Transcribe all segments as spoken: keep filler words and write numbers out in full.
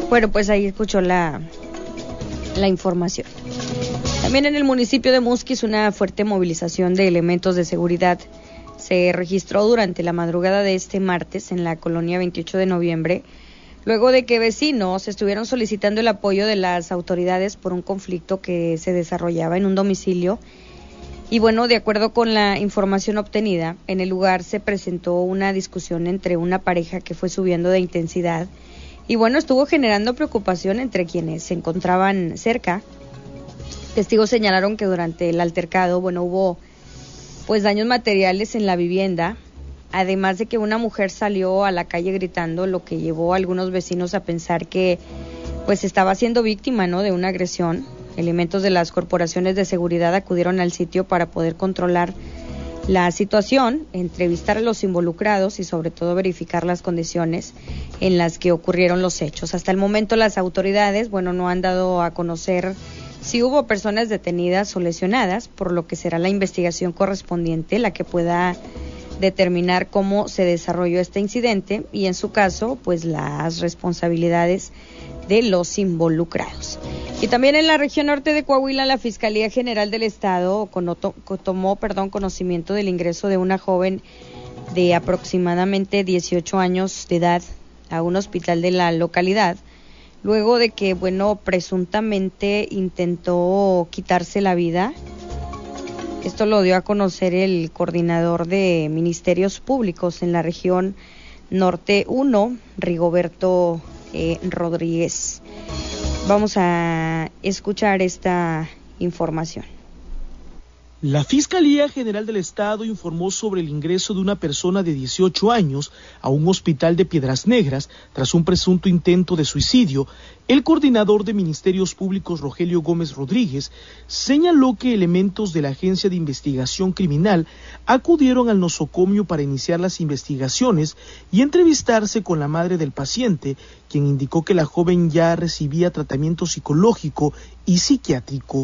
Bueno, pues ahí escuchó la, la información. También en el municipio de Musquis una fuerte movilización de elementos de seguridad se registró durante la madrugada de este martes en la colonia veintiocho de noviembre, luego de que vecinos estuvieron solicitando el apoyo de las autoridades por un conflicto que se desarrollaba en un domicilio. Y bueno, de acuerdo con la información obtenida, en el lugar se presentó una discusión entre una pareja que fue subiendo de intensidad y bueno, estuvo generando preocupación entre quienes se encontraban cerca. Testigos señalaron que durante el altercado, bueno, hubo pues daños materiales en la vivienda, además de que una mujer salió a la calle gritando, lo que llevó a algunos vecinos a pensar que pues estaba siendo víctima, ¿no?, de una agresión. Elementos de las corporaciones de seguridad acudieron al sitio para poder controlar la situación, entrevistar a los involucrados y sobre todo verificar las condiciones en las que ocurrieron los hechos. Hasta el momento las autoridades, bueno, no han dado a conocer si hubo personas detenidas o lesionadas, por lo que será la investigación correspondiente la que pueda determinar cómo se desarrolló este incidente y en su caso, pues las responsabilidades de los involucrados. Y también en la región norte de Coahuila, la Fiscalía General del Estado conoto, tomó perdón, conocimiento del ingreso de una joven de aproximadamente dieciocho años de edad a un hospital de la localidad, luego de que, bueno, presuntamente intentó quitarse la vida. Esto lo dio a conocer el coordinador de Ministerios Públicos en la región Norte uno, Rigoberto eh, Rodríguez. Vamos a escuchar esta información. La Fiscalía General del Estado informó sobre el ingreso de una persona de dieciocho años a un hospital de Piedras Negras tras un presunto intento de suicidio. El coordinador de Ministerios Públicos, Rogelio Gómez Rodríguez, señaló que elementos de la Agencia de Investigación Criminal acudieron al nosocomio para iniciar las investigaciones y entrevistarse con la madre del paciente, quien indicó que la joven ya recibía tratamiento psicológico y psiquiátrico.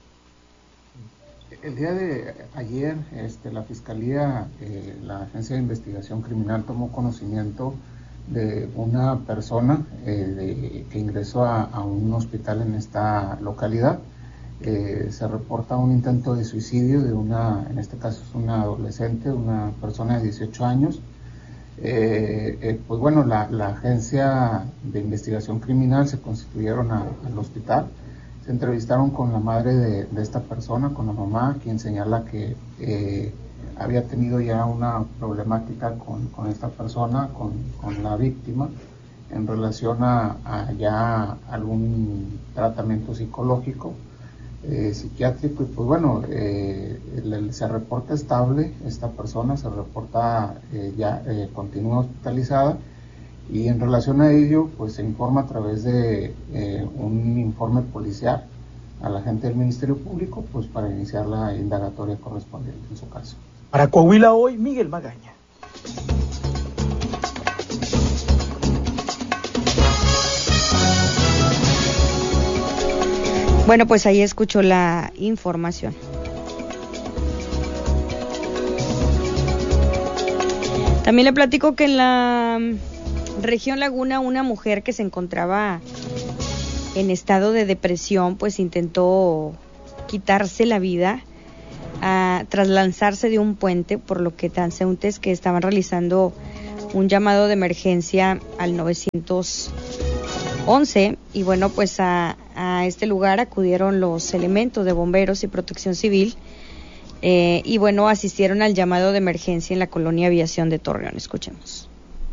El día de ayer, este, la Fiscalía, eh, la Agencia de Investigación Criminal tomó conocimiento de una persona eh, de, que ingresó a, a un hospital en esta localidad. Eh, se reporta un intento de suicidio de una, en este caso es una adolescente, una persona de dieciocho años. Eh, eh, pues bueno, la, la Agencia de Investigación Criminal se constituyeron a, al hospital. Se entrevistaron con la madre de, de esta persona, con la mamá, quien señala que eh, había tenido ya una problemática con, con esta persona, con, con la víctima, en relación a, a ya algún tratamiento psicológico, eh, psiquiátrico, y pues bueno, eh, el, se reporta estable esta persona, se reporta eh, ya eh, continúa hospitalizada. Y en relación a ello, pues se informa a través de eh, un informe policial a la gente del Ministerio Público, pues para iniciar la indagatoria correspondiente en su caso. Para Coahuila Hoy, Miguel Magaña. Bueno, pues ahí escuchó la información. También le platico que en la región Laguna, una mujer que se encontraba en estado de depresión, pues intentó quitarse la vida a, tras lanzarse de un puente, por lo que transeúntes que estaban realizando un llamado de emergencia al nueve once, y bueno, pues a, a este lugar acudieron los elementos de bomberos y protección civil, eh, y bueno, asistieron al llamado de emergencia en la colonia Aviación de Torreón. Escuchemos.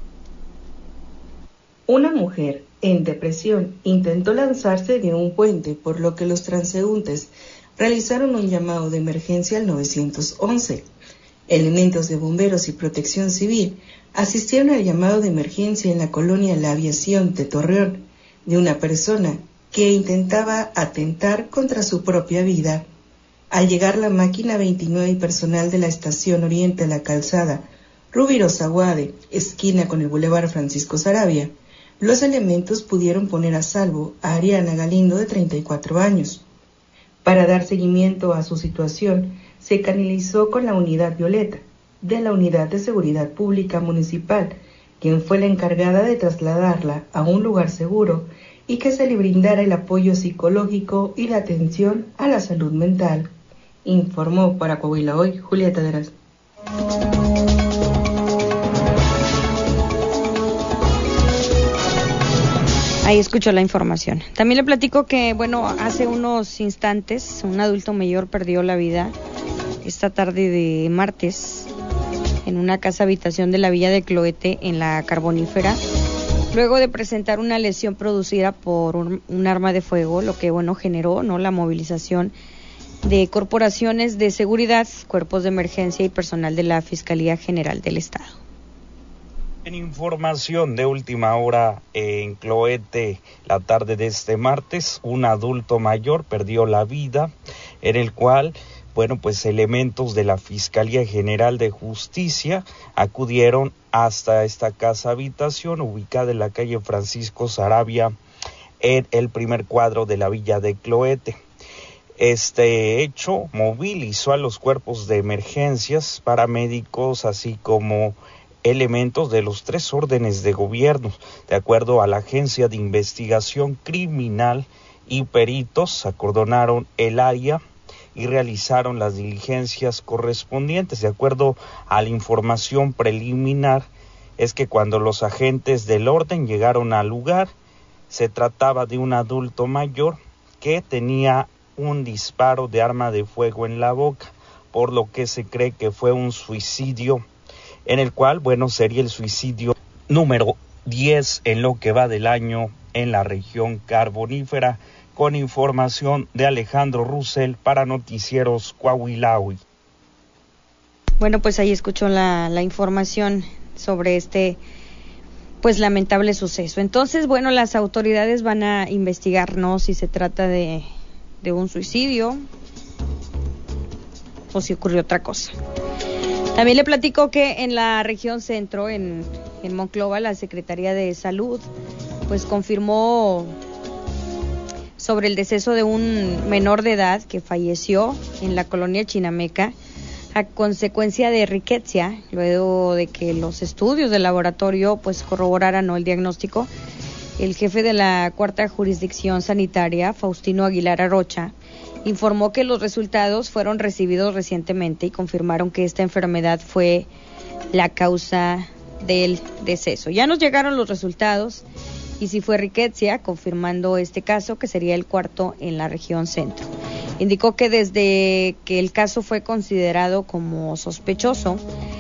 Una mujer en depresión intentó lanzarse de un puente, por lo que los transeúntes realizaron un llamado de emergencia al nueve once. Elementos de bomberos y protección civil asistieron al llamado de emergencia en la colonia La Aviación de Torreón de una persona que intentaba atentar contra su propia vida. Al llegar la máquina veintinueve y personal de la estación Oriente a la calzada Rubiro Zaguade, esquina con el Boulevard Francisco Saravia, los elementos pudieron poner a salvo a Ariana Galindo, de treinta y cuatro años. Para dar seguimiento a su situación, se canalizó con la Unidad Violeta, de la Unidad de Seguridad Pública Municipal, quien fue la encargada de trasladarla a un lugar seguro y que se le brindara el apoyo psicológico y la atención a la salud mental. Informó para Coahuila Hoy Julieta Deraz. Ahí escuchó la información. También le platico que, bueno, hace unos instantes un adulto mayor perdió la vida esta tarde de martes en una casa habitación de la villa de Cloete en la Carbonífera, luego de presentar una lesión producida por un, un arma de fuego, lo que, bueno, generó, ¿no?, la movilización de corporaciones de seguridad, cuerpos de emergencia y personal de la Fiscalía General del Estado. En información de última hora, en Cloete, la tarde de este martes, un adulto mayor perdió la vida, en el cual, bueno, pues elementos de la Fiscalía General de Justicia acudieron hasta esta casa habitación ubicada en la calle Francisco Saravia, en el primer cuadro de la villa de Cloete. Este hecho movilizó a los cuerpos de emergencias, paramédicos, así como elementos de los tres órdenes de gobierno. De acuerdo a la Agencia de Investigación Criminal y peritos, acordonaron el área y realizaron las diligencias correspondientes. De acuerdo a la información preliminar, es que cuando los agentes del orden llegaron al lugar, se trataba de un adulto mayor que tenía un disparo de arma de fuego en la boca, por lo que se cree que fue un suicidio, en el cual, bueno, sería el suicidio número diez en lo que va del año en la región carbonífera, con información de Alejandro Russell para Noticieros Coahuila Hoy. Bueno, pues ahí escuchó la, la información sobre este, pues, lamentable suceso. Entonces, bueno, las autoridades van a investigar, ¿no?, si se trata de, de un suicidio o si ocurrió otra cosa. También le platico que en la región centro, en, en Monclova, la Secretaría de Salud, pues confirmó sobre el deceso de un menor de edad que falleció en la colonia Chinameca a consecuencia de riqueza, luego de que los estudios del laboratorio pues corroboraran, ¿no?, el diagnóstico. El jefe de la cuarta jurisdicción sanitaria, Faustino Aguilar Arocha, informó que los resultados fueron recibidos recientemente y confirmaron que esta enfermedad fue la causa del deceso. Ya nos llegaron los resultados y si fue riqueza, confirmando este caso, que sería el cuarto en la región centro. Indicó que desde que el caso fue considerado como sospechoso,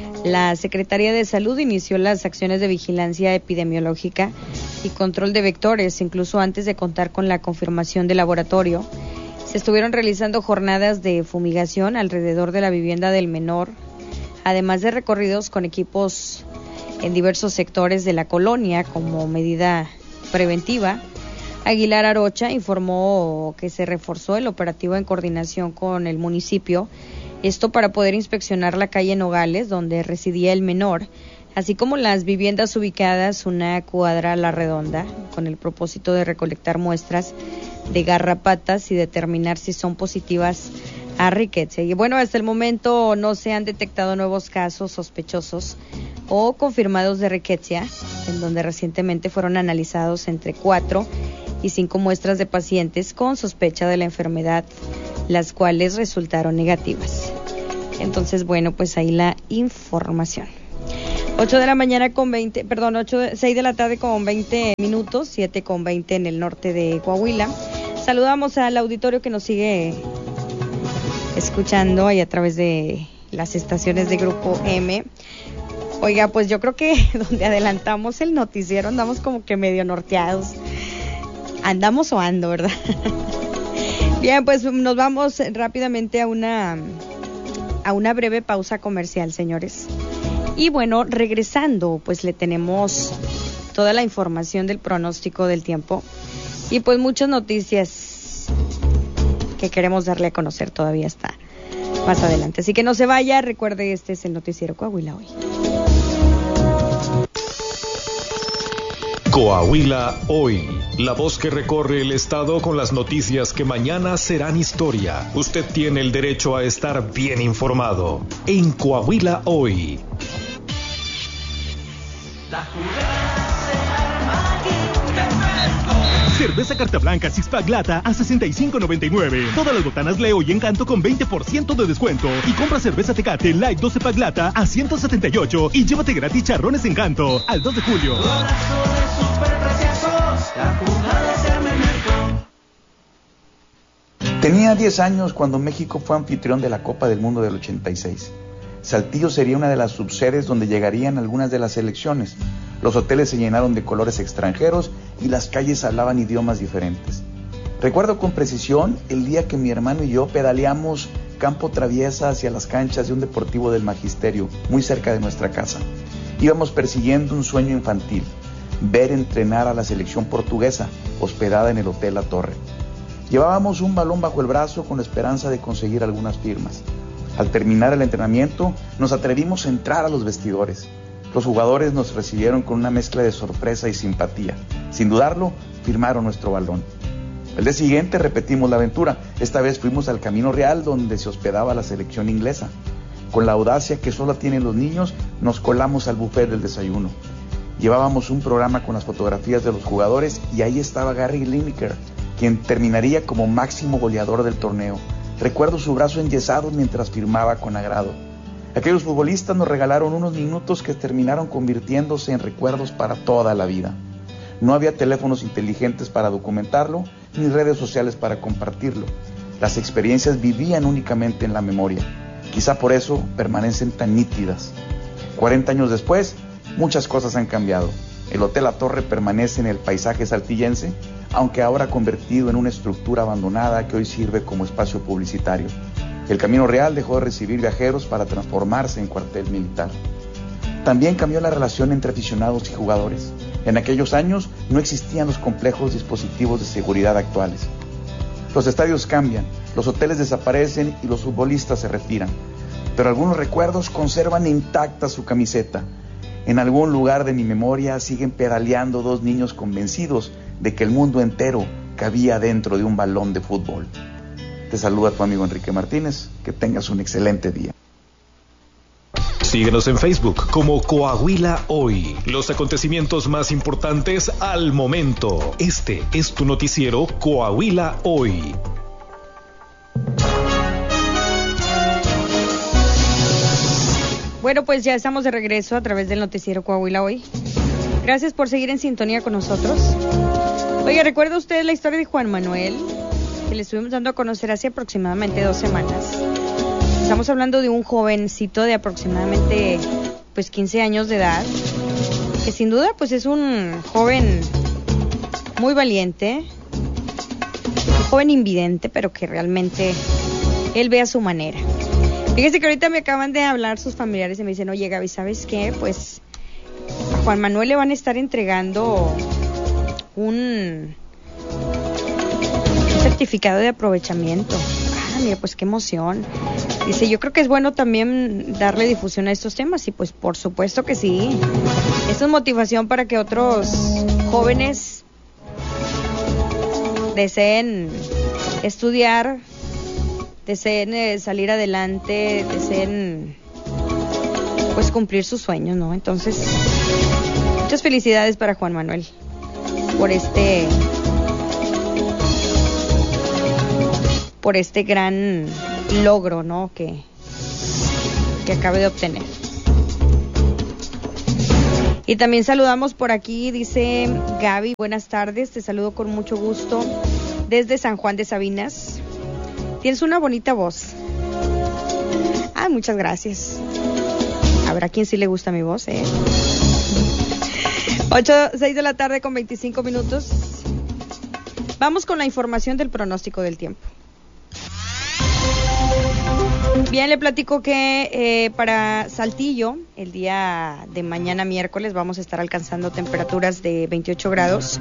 la Secretaría de Salud inició las acciones de vigilancia epidemiológica y control de vectores, incluso antes de contar con la confirmación del laboratorio. Se estuvieron realizando jornadas de fumigación alrededor de la vivienda del menor, además de recorridos con equipos en diversos sectores de la colonia como medida preventiva. Aguilar Arocha informó que se reforzó el operativo en coordinación con el municipio, esto para poder inspeccionar la calle Nogales, donde residía el menor, así como las viviendas ubicadas una cuadra a la redonda, con el propósito de recolectar muestras de garrapatas y determinar si son positivas a riqueza. Y bueno, hasta el momento no se han detectado nuevos casos sospechosos o confirmados de riqueza, en donde recientemente fueron analizados entre cuatro y cinco muestras de pacientes con sospecha de la enfermedad, las cuales resultaron negativas. Entonces, bueno, pues ahí la información. ocho de la mañana con veinte, perdón, ocho, seis de la tarde con veinte minutos, siete con veinte en el norte de Coahuila. Saludamos al auditorio que nos sigue escuchando ahí a través de las estaciones de Grupo M. Oiga, pues yo creo que donde adelantamos el noticiero andamos como que medio norteados. Andamos o ando, ¿verdad? Bien, pues nos vamos rápidamente a una, a una breve pausa comercial, señores. Y bueno, regresando, pues le tenemos toda la información del pronóstico del tiempo y pues muchas noticias que queremos darle a conocer todavía hasta más adelante. Así que no se vaya, recuerde, este es el Noticiero Coahuila Hoy. Coahuila Hoy, la voz que recorre el estado con las noticias que mañana serán historia. Usted tiene el derecho a estar bien informado en Coahuila Hoy. La jugada se arma aquí. Cerveza Carta Blanca Six Pack Lata a sesenta y cinco noventa y nueve. Todas las botanas Leo y Encanto con veinte por ciento de descuento. Y compra cerveza Tecate Light doce Pack Lata a ciento setenta y ocho y llévate gratis charrones Encanto al dos de julio. Tenía diez años cuando México fue anfitrión de la Copa del Mundo del ochenta y seis. Saltillo sería una de las subsedes donde llegarían algunas de las selecciones. Los hoteles se llenaron de colores extranjeros y las calles hablaban idiomas diferentes. Recuerdo con precisión el día que mi hermano y yo pedaleamos campo traviesa hacia las canchas de un deportivo del Magisterio, muy cerca de nuestra casa. Íbamos persiguiendo un sueño infantil, ver entrenar a la selección portuguesa, hospedada en el Hotel La Torre. Llevábamos un balón bajo el brazo con la esperanza de conseguir algunas firmas. Al terminar el entrenamiento, nos atrevimos a entrar a los vestidores. Los jugadores nos recibieron con una mezcla de sorpresa y simpatía. Sin dudarlo, firmaron nuestro balón. El día siguiente repetimos la aventura. Esta vez fuimos al Camino Real, donde se hospedaba la selección inglesa. Con la audacia que solo tienen los niños, nos colamos al buffet del desayuno. Llevábamos un programa con las fotografías de los jugadores y ahí estaba Gary Lineker, quien terminaría como máximo goleador del torneo. Recuerdo su brazo enyesado mientras firmaba con agrado. Aquellos futbolistas nos regalaron unos minutos que terminaron convirtiéndose en recuerdos para toda la vida. No había teléfonos inteligentes para documentarlo, ni redes sociales para compartirlo. Las experiencias vivían únicamente en la memoria. Quizá por eso permanecen tan nítidas. cuarenta años después, muchas cosas han cambiado. El Hotel La Torre permanece en el paisaje saltillense, aunque ahora convertido en una estructura abandonada que hoy sirve como espacio publicitario. El Camino Real dejó de recibir viajeros para transformarse en cuartel militar. También cambió la relación entre aficionados y jugadores. En aquellos años no existían los complejos dispositivos de seguridad actuales. Los estadios cambian, los hoteles desaparecen y los futbolistas se retiran. Pero algunos recuerdos conservan intacta su camiseta. En algún lugar de mi memoria siguen pedaleando dos niños convencidos de que el mundo entero cabía dentro de un balón de fútbol. Te saluda tu amigo Enrique Martínez. Que tengas un excelente día. Síguenos en Facebook como Coahuila Hoy. Los acontecimientos más importantes al momento. Este es tu noticiero Coahuila Hoy. Bueno, pues ya estamos de regreso a través del noticiero Coahuila Hoy. Gracias por seguir en sintonía con nosotros. Oiga, ¿recuerda usted la historia de Juan Manuel? Que le estuvimos dando a conocer hace aproximadamente dos semanas. Estamos hablando de un jovencito de aproximadamente pues quince años de edad, que sin duda pues es un joven muy valiente, un joven invidente, pero que realmente él ve a su manera. Fíjese que ahorita me acaban de hablar sus familiares y me dicen, oye Gaby, ¿sabes qué? Pues a Juan Manuel le van a estar entregando un, un certificado de aprovechamiento. Ah, mira, pues qué emoción. Dice, yo creo que es bueno también darle difusión a estos temas y pues por supuesto que sí. Esto es motivación para que otros jóvenes deseen estudiar, deseen eh, salir adelante, deseen pues cumplir sus sueños, ¿no? Entonces, muchas felicidades para Juan Manuel por este por este gran logro, ¿no? Que, que acabe de obtener. Y también saludamos por aquí, dice Gaby, buenas tardes, te saludo con mucho gusto desde San Juan de Sabinas. Tienes una bonita voz. Ah, muchas gracias. Habrá quien sí le gusta mi voz, ¿eh? ocho, seis de la tarde con veinticinco minutos. Vamos con la información del pronóstico del tiempo. Bien, le platico que eh, para Saltillo, el día de mañana miércoles, vamos a estar alcanzando temperaturas de veintiocho grados,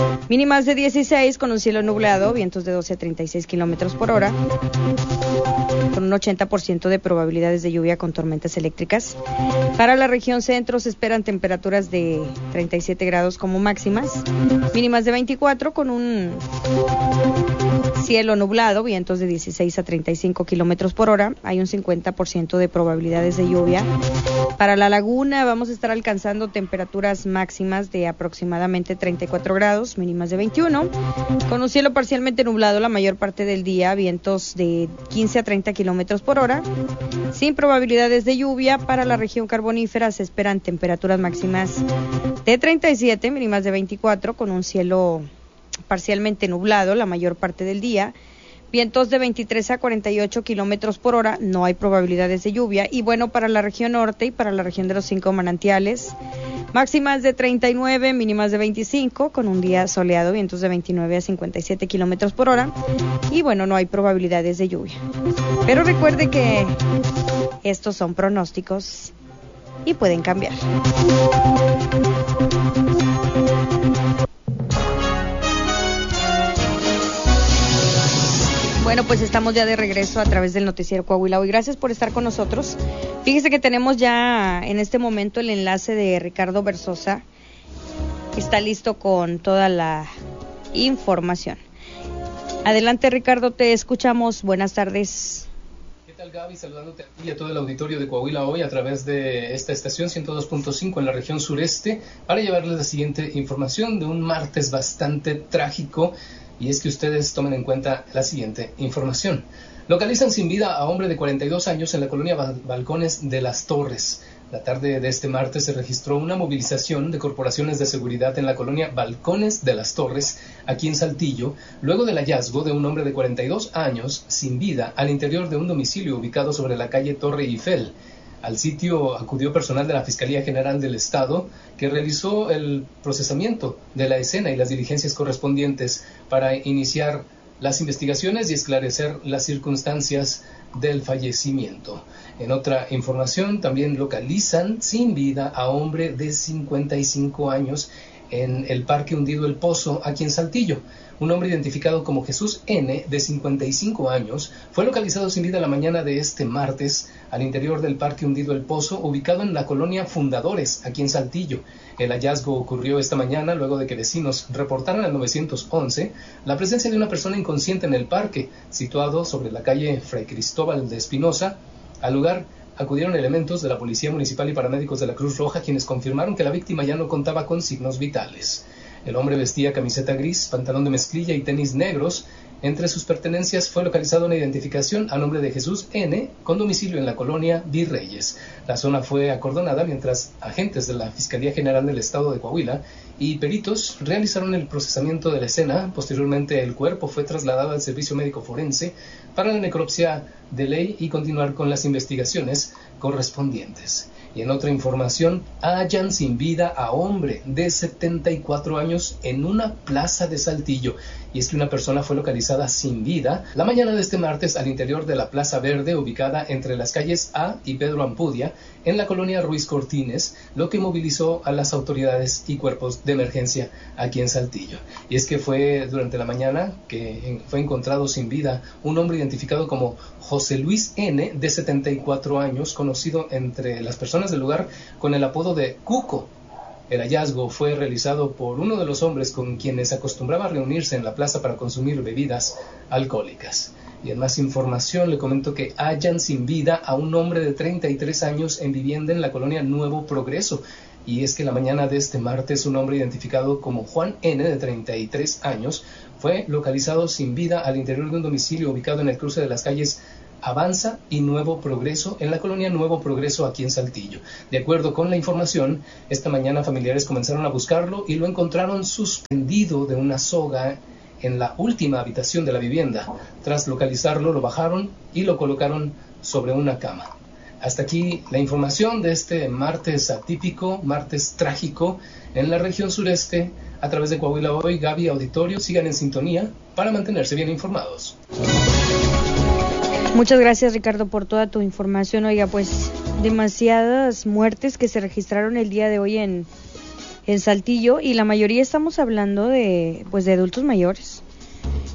mínimas de dieciséis con un cielo nublado, vientos de doce a treinta y seis kilómetros por hora. con un ochenta por ciento de probabilidades de lluvia con tormentas eléctricas. Para la región centro se esperan temperaturas de treinta y siete grados como máximas, mínimas de veinticuatro, con un cielo nublado, vientos de dieciséis a treinta y cinco kilómetros por hora. Hay un cincuenta por ciento de probabilidades de lluvia. Para la laguna vamos a estar alcanzando temperaturas máximas de aproximadamente treinta y cuatro grados, mínimas de veintiuno, con un cielo parcialmente nublado la mayor parte del día, vientos de quince a treinta kilómetros por hora, sin probabilidades de lluvia. Para la región carbonífera se esperan temperaturas máximas de treinta y siete, mínimas de veinticuatro, con un cielo parcialmente nublado la mayor parte del día, vientos de veintitrés a cuarenta y ocho kilómetros por hora, no hay probabilidades de lluvia. Y bueno, para la región norte y para la región de los cinco manantiales, máximas de treinta y nueve, mínimas de veinticinco, con un día soleado, vientos de veintinueve a cincuenta y siete kilómetros por hora. Y bueno, no hay probabilidades de lluvia. Pero recuerde que estos son pronósticos y pueden cambiar. Bueno, pues estamos ya de regreso a través del Noticiero Coahuila Hoy. Gracias por estar con nosotros. Fíjese que tenemos ya en este momento el enlace de Ricardo Berzosa. Está listo con toda la información. Adelante, Ricardo, te escuchamos. Buenas tardes. ¿Qué tal, Gaby? Saludándote a ti y a todo el auditorio de Coahuila Hoy a través de esta estación ciento dos punto cinco en la región sureste para llevarles la siguiente información de un martes bastante trágico. Y es que ustedes tomen en cuenta la siguiente información. Localizan sin vida a hombre de cuarenta y dos años en la colonia Balcones de las Torres. La tarde de este martes se registró una movilización de corporaciones de seguridad en la colonia Balcones de las Torres, aquí en Saltillo, luego del hallazgo de un hombre de cuarenta y dos años sin vida al interior de un domicilio ubicado sobre la calle Torre Eiffel. Al sitio acudió personal de la Fiscalía General del Estado, que realizó el procesamiento de la escena y las diligencias correspondientes para iniciar las investigaciones y esclarecer las circunstancias del fallecimiento. En otra información, también localizan sin vida a hombre de cincuenta y cinco años en el Parque Hundido El Pozo, aquí en Saltillo. Un hombre identificado como Jesús N., de cincuenta y cinco años, fue localizado sin vida la mañana de este martes al interior del Parque Hundido El Pozo, ubicado en la colonia Fundadores, aquí en Saltillo. El hallazgo ocurrió esta mañana luego de que vecinos reportaran al nueve once la presencia de una persona inconsciente en el parque, situado sobre la calle Fray Cristóbal de Espinosa. Al lugar acudieron elementos de la Policía Municipal y paramédicos de la Cruz Roja, quienes confirmaron que la víctima ya no contaba con signos vitales. El hombre vestía camiseta gris, pantalón de mezclilla y tenis negros. Entre sus pertenencias fue localizada una identificación a nombre de Jesús N., con domicilio en la colonia Virreyes. La zona fue acordonada mientras agentes de la Fiscalía General del Estado de Coahuila y peritos realizaron el procesamiento de la escena. Posteriormente, el cuerpo fue trasladado al servicio médico forense para la necropsia de ley y continuar con las investigaciones correspondientes. Y en otra información, hallan sin vida a hombre de setenta y cuatro años en una plaza de Saltillo. Y es que una persona fue localizada sin vida la mañana de este martes al interior de la Plaza Verde, ubicada entre las calles A y Pedro Ampudia, en la colonia Ruiz Cortines, lo que movilizó a las autoridades y cuerpos de emergencia aquí en Saltillo. Y es que fue durante la mañana que fue encontrado sin vida un hombre identificado como José Luis N., de setenta y cuatro años, conocido entre las personas del lugar con el apodo de Cuco. El hallazgo fue realizado por uno de los hombres con quienes acostumbraba a reunirse en la plaza para consumir bebidas alcohólicas. Y en más información le comento que hallan sin vida a un hombre de treinta y tres años en vivienda en la colonia Nuevo Progreso. Y es que la mañana de este martes un hombre identificado como Juan N., de treinta y tres años, fue localizado sin vida al interior de un domicilio ubicado en el cruce de las calles Avanza y Nuevo Progreso, en la colonia Nuevo Progreso, aquí en Saltillo. De acuerdo con la información, esta mañana familiares comenzaron a buscarlo y lo encontraron suspendido de una soga en la última habitación de la vivienda. Tras localizarlo, lo bajaron y lo colocaron sobre una cama. Hasta aquí la información de este martes atípico, martes trágico en la región sureste. A través de Coahuila Hoy, Gaby, auditorio, sigan en sintonía para mantenerse bien informados. Muchas gracias, Ricardo, por toda tu información. Oiga, pues demasiadas muertes que se registraron el día de hoy en, en Saltillo, y la mayoría estamos hablando de pues de adultos mayores.